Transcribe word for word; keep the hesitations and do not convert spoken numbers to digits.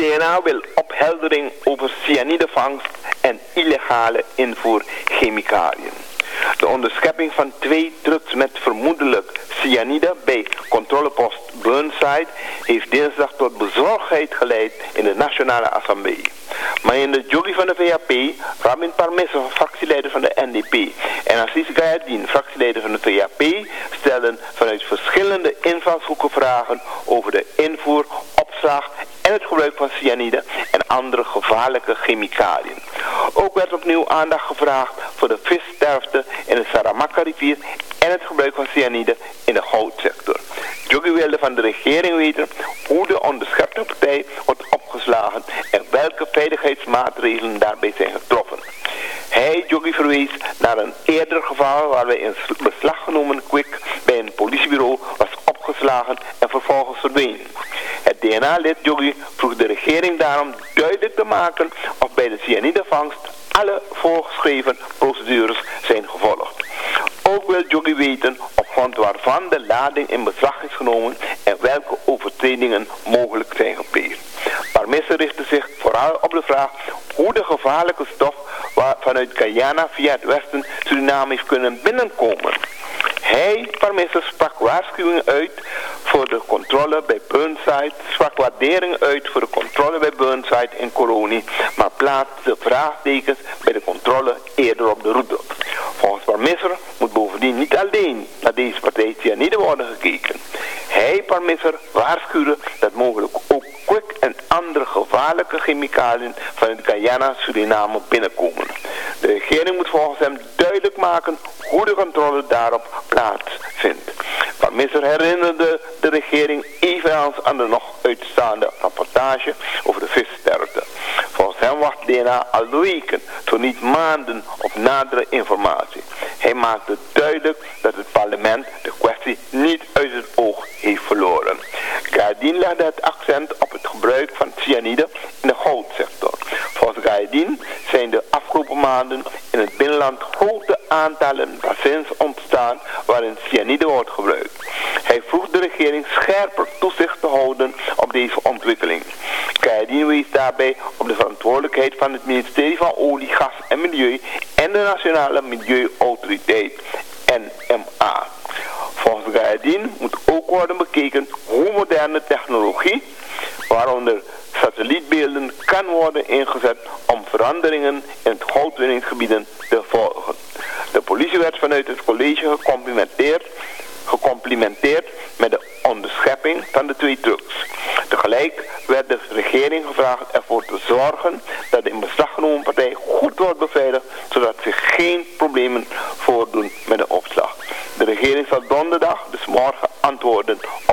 N A wil opheldering over cyanidevangst en illegale invoer chemicaliën. De onderschepping van twee trucks met vermoedelijk cyanide bij controlepost Burnside heeft dinsdag tot bezorgdheid geleid in de Nationale Assemblée. Meneer Jogi van de V A P, Rabin Parmesse, fractieleider van de N D P en Assis Gayadin, fractieleider van de V A P, stellen vanuit verschillende invalshoeken vragen over de invoer, opslag en het gebruik van cyanide en andere gevaarlijke chemicaliën. Ook werd opnieuw aandacht gevraagd voor de vissterfte in de Saramacca-rivier en het gebruik van cyanide in de goudsector. Jogi wilde van de regering weten hoe de onderschepte partij wordt opgeslagen en welke veiligheidsmaatregelen daarbij zijn getroffen. Hij, Jogi, verwees naar een eerder geval waarbij een beslag genomen kwik bij een politiebureau was opgeslagen en vervolgens verdween. Het D N A-lid Jogi vroeg de regering daarom duidelijk te maken of bij de cyanidevangst alle voorgeschreven procedures zijn gevolgd. Ook wil Jogi weten op grond waarvan de lading in beslag is genomen en welke overtredingen mogelijk zijn gepleegd. Parmesse richtte zich vooral op de vraag hoe de gevaarlijke stof vanuit Guyana via het westen Suriname heeft kunnen binnenkomen. Hij, Parmesse, sprak waarschuwingen uit voor de controle bij Burnside, sprak waardering uit voor de controle bij Burnside en Colonie, maar plaatste vraagtekens bij de controle eerder op de route. Volgens Parmesse moet bovendien niet alleen naar deze partij cyanide worden gekeken. Hij, Parmesse, waarschuwde dat mogelijk ook kwik en andere gevaarlijke chemicaliën vanuit Guyana, Suriname binnenkomen. De regering moet volgens hem duidelijk maken hoe de controle daarop plaatsvindt. Parmesse herinnerde de regering evenals aan de nog uitstaande rapportage over de vissterfte. Volgens hem wacht D N A al weken, zo niet maanden, op nadere informatie. Hij maakte duidelijk dat het parlement de kwestie niet uit het oog heeft verloren. Gayadin legde het accent op het gebruik van cyanide in de goudsector. Volgens Gayadin zijn de afgelopen maanden in het binnenland grote aantallen bassins ontstaan waarin cyanide wordt gebruikt. Hij vroeg de regering scherper toezicht te houden op deze ontwikkeling. Gayadin wees daarbij op de verantwoordelijkheid van het ministerie van Olie, Gas en Milieu en de Nationale Milieuautoriteit N M A. Volgens Gayadin moet ook worden bekeken hoe moderne technologie, waaronder satellietbeelden, kan worden ingezet om veranderingen in het goudwinningsgebieden te volgen. De politie werd vanuit het college gecomplimenteerd, gecomplimenteerd met de onderschepping van de twee trucks. Tegelijk werd de regering gevraagd ervoor te zorgen dat de in beslag genomen partij goed wordt beveiligd, zodat zich geen problemen voordoen met de opslag. De regering zal donderdag, dus morgen, antwoorden